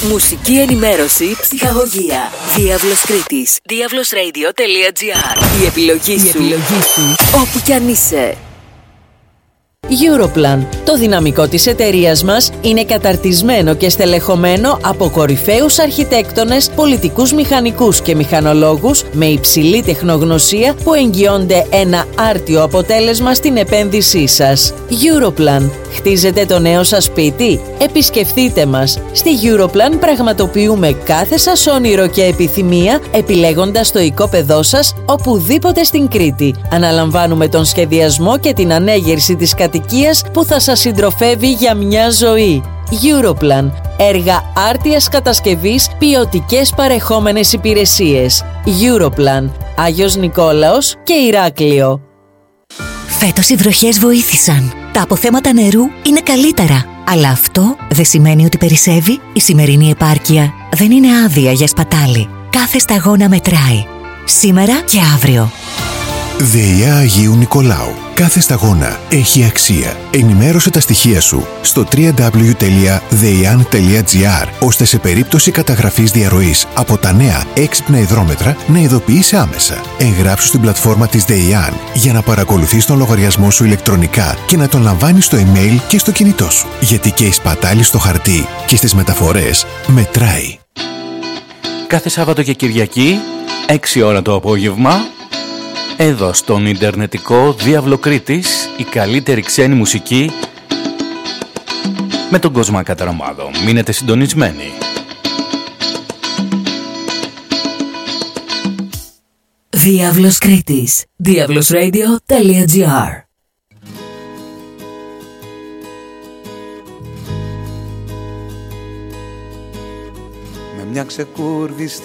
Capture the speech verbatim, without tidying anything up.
Μουσική ενημέρωση, ψυχαγωγία. Διάβλος Κρήτης. διάβλος ρέιντιο τελεία τζι άρ. Η επιλογή σου. Η επιλογή σου. Όπου κι αν είσαι. Europlan. Το δυναμικό της εταιρείας μας είναι καταρτισμένο και στελεχωμένο από κορυφαίους αρχιτέκτονες, πολιτικούς μηχανικούς και μηχανολόγους με υψηλή τεχνογνωσία που εγγυώνται ένα άρτιο αποτέλεσμα στην επένδυσή σας. Europlan. Χτίζετε το νέο σας σπίτι? Επισκεφτείτε μας. Στη Europlan πραγματοποιούμε κάθε σας όνειρο και επιθυμία επιλέγοντας το οικόπεδό σας οπουδήποτε στην Κρήτη. Αναλαμβάνουμε τον σχεδιασμό και την ανέγερση της κατοικίας που θα σας συντροφεύει για μια ζωή. Europlan. Έργα άρτιας κατασκευής, ποιοτικές παρεχόμενες υπηρεσίες. Europlan. Άγιος Νικόλαος και Ηράκλειο. Φέτος οι βροχές βοήθησαν. Τα αποθέματα νερού είναι καλύτερα. Αλλά αυτό δεν σημαίνει ότι περισσεύει. Η σημερινή επάρκεια δεν είναι άδεια για σπατάλη. Κάθε σταγόνα μετράει. Σήμερα και αύριο. ΔΕΙΑ Αγίου Νικολάου. Κάθε σταγόνα έχει αξία. Ενημέρωσε τα στοιχεία σου στο double-u double-u double-u τελεία δeian τελεία τζι άρ ώστε σε περίπτωση καταγραφής διαρροής από τα νέα έξυπνα υδρόμετρα να ειδοποιείσαι άμεσα. Εγγράψου στην πλατφόρμα της ΔΕΙΑΝ για να παρακολουθείς τον λογαριασμό σου ηλεκτρονικά και να τον λαμβάνεις στο email και στο κινητό σου. Γιατί και η σπατάλη στο χαρτί και στις μεταφορές μετράει. Κάθε Σάββατο και Κυριακή, έξι ώρα το απόγευμα, εδώ στον ιντερνετικό Διάβλο Κρήτης, η καλύτερη ξένη μουσική με τον Κοσμά Καταραμάδο. Μείνετε συντονισμένοι. Διάβλος Κρήτης. διάβλος ρέιντιο τελεία τζι άρ. Με μια ξεκούρδιστη